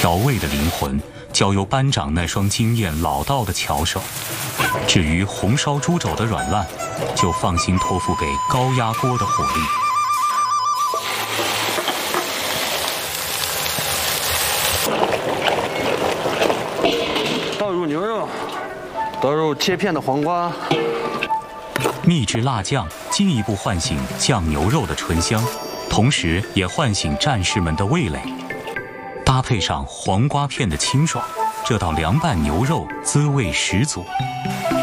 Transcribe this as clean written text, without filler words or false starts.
调味的灵魂交由班长那双经验老道的巧手。至于红烧猪肘的软烂，就放心托付给高压锅的火力。 倒入牛肉，倒入切片的黄瓜。 秘制辣酱进一步唤醒酱牛肉的醇香，同时也唤醒战士们的味蕾。搭配上黄瓜片的清爽，这道凉拌牛肉滋味十足。